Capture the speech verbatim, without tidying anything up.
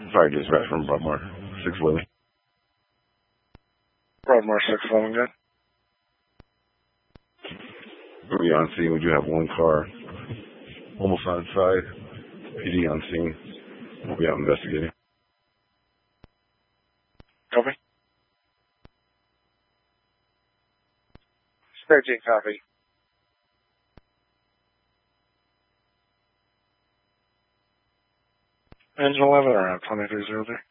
Fire dispatch from Broadmoor, six eleven. Broadmoor, six eleven, good. We'll be on scene. We do have one car almost on side. P D on scene. We'll be out investigating. Copy. thirteen, copy. Engine eleven around twenty-three zero three.